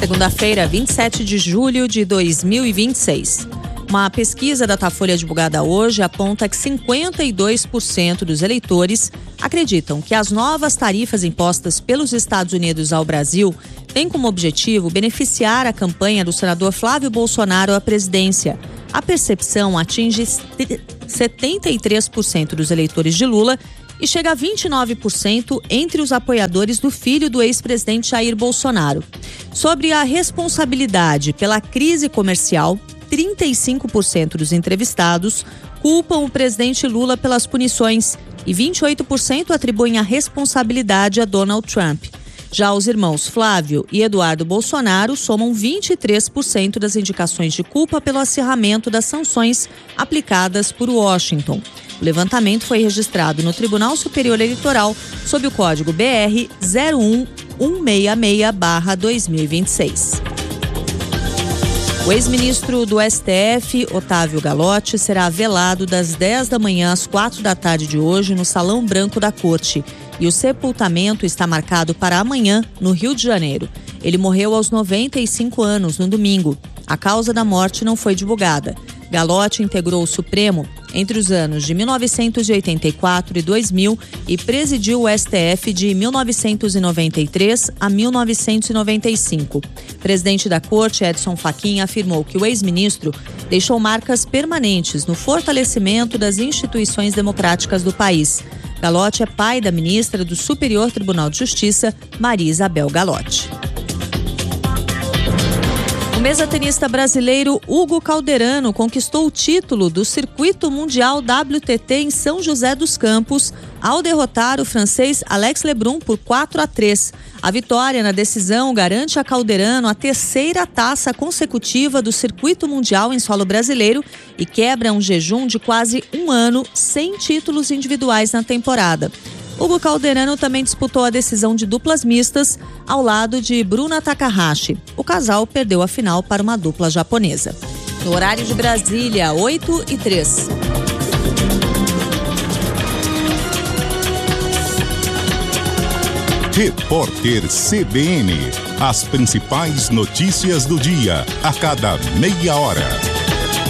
Segunda-feira, 27 de julho de 2026. Uma pesquisa da Datafolha divulgada hoje aponta que 52% dos eleitores acreditam que as novas tarifas impostas pelos Estados Unidos ao Brasil têm como objetivo beneficiar a campanha do senador Flávio Bolsonaro à presidência. A percepção atinge 73% dos eleitores de Lula e chega a 29% entre os apoiadores do filho do ex-presidente Jair Bolsonaro. Sobre a responsabilidade pela crise comercial, 35% dos entrevistados culpam o presidente Lula pelas punições e 28% atribuem a responsabilidade a Donald Trump. Já os irmãos Flávio e Eduardo Bolsonaro somam 23% das indicações de culpa pelo acirramento das sanções aplicadas por Washington. O levantamento foi registrado no Tribunal Superior Eleitoral sob o código BR 01166/2026. O ex-ministro do STF, Otávio Galotti, será velado das 10 da manhã às 4 da tarde de hoje no Salão Branco da Corte. E o sepultamento está marcado para amanhã, no Rio de Janeiro. Ele morreu aos 95 anos, no domingo. A causa da morte não foi divulgada. Galotti integrou o Supremo entre os anos de 1984 e 2000 e presidiu o STF de 1993 a 1995. O presidente da Corte, Edson Fachin, afirmou que o ex-ministro deixou marcas permanentes no fortalecimento das instituições democráticas do país. Galotti é pai da ministra do Superior Tribunal de Justiça, Maria Isabel Galotti. O mesatenista brasileiro Hugo Calderano conquistou o título do Circuito Mundial WTT em São José dos Campos ao derrotar o francês Alex Lebrun por 4-3. A vitória na decisão garante a Calderano a terceira taça consecutiva do Circuito Mundial em solo brasileiro e quebra um jejum de quase um ano sem títulos individuais na temporada. Hugo Calderano também disputou a decisão de duplas mistas ao lado de Bruna Takahashi. O casal perdeu a final para uma dupla japonesa. No horário de Brasília, 8h03. Repórter CBN. As principais notícias do dia, a cada meia hora.